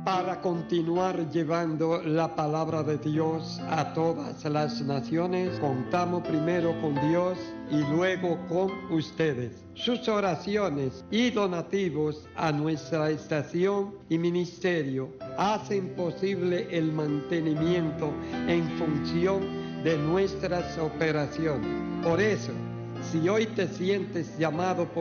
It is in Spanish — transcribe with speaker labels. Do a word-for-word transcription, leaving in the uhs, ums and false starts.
Speaker 1: Para continuar llevando la palabra de Dios a todas las naciones, contamos primero con Dios y luego con ustedes. Sus oraciones y donativos a nuestra estación y ministerio hacen posible el mantenimiento en función de nuestras operaciones. Por eso, si hoy te sientes llamado por